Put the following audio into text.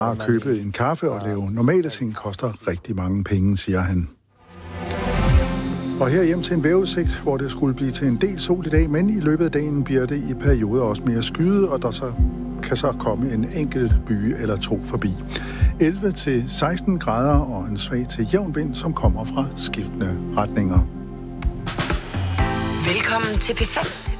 At købe en kaffe og lave normale ting koster rigtig mange penge, siger han. Og her hjem til en vejrudsigt, hvor det skulle blive til en del sol i dag, men i løbet af dagen bliver det i perioder også mere skyet, og der kan så komme en enkelt by eller to forbi. 11-16 grader og en svag til jævn vind, som kommer fra skiftende retninger. Velkommen til P5.